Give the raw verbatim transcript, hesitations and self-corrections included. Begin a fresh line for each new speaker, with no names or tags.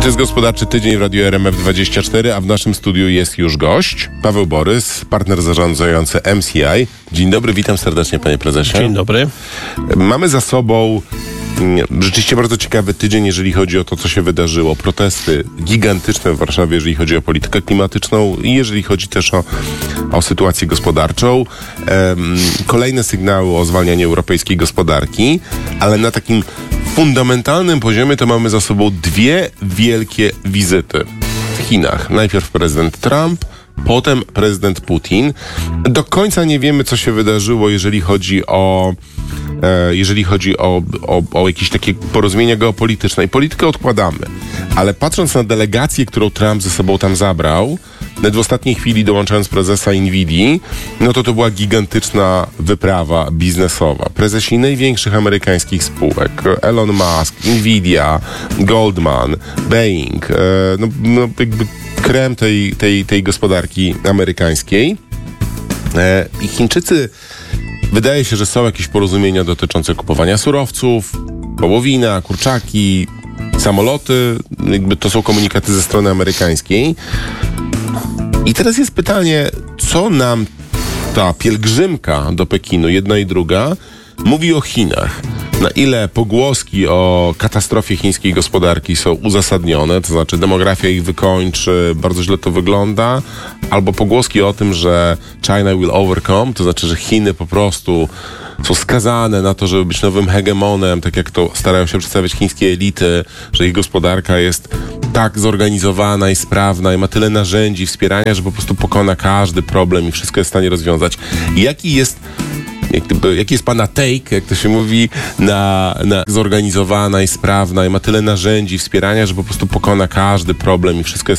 To jest Gospodarczy Tydzień w Radiu R M F dwadzieścia cztery, a w naszym studiu jest już gość, Paweł Borys, partner zarządzający M C I. Dzień dobry, witam serdecznie, panie prezesie.
Dzień dobry.
Mamy za sobą mm, rzeczywiście bardzo ciekawy tydzień, jeżeli chodzi o to, co się wydarzyło. Protesty gigantyczne w Warszawie, jeżeli chodzi o politykę klimatyczną i jeżeli chodzi też o, o sytuację gospodarczą. Ehm, kolejne sygnały o zwalnianiu europejskiej gospodarki, ale na takim fundamentalnym poziomie to mamy za sobą dwie wielkie wizyty w Chinach. Najpierw prezydent Trump, potem prezydent Putin. Do końca nie wiemy, co się wydarzyło, jeżeli chodzi o e, jeżeli chodzi o, o, o jakieś takie porozumienia geopolityczne. I politykę odkładamy. Ale patrząc na delegację, którą Trump ze sobą tam zabrał, nawet w ostatniej chwili dołączając prezesa Nvidii, no to to była gigantyczna wyprawa biznesowa. Prezesi największych amerykańskich spółek, Elon Musk, Nvidia, Goldman, Boeing, e, no, no jakby krem tej, tej, tej gospodarki amerykańskiej. E, I Chińczycy, wydaje się, że są jakieś porozumienia dotyczące kupowania surowców, wołowina, kurczaki, samoloty. Jakby to są komunikaty ze strony amerykańskiej. I teraz jest pytanie, co nam ta pielgrzymka do Pekinu, jedna i druga, mówi o Chinach. Na ile pogłoski o katastrofie chińskiej gospodarki są uzasadnione, to znaczy demografia ich wykończy, bardzo źle to wygląda, albo pogłoski o tym, że China will overcome, to znaczy, że Chiny po prostu są skazane na to, żeby być nowym hegemonem, tak jak to starają się przedstawiać chińskie elity, że ich gospodarka jest tak zorganizowana i sprawna i ma tyle narzędzi wspierania, że po prostu pokona każdy problem i wszystko jest w stanie rozwiązać. Jaki jest Jak, jaki jest pana take, jak to się mówi, na, na zorganizowana i sprawna i ma tyle narzędzi wspierania, że po prostu pokona każdy problem i wszystko jest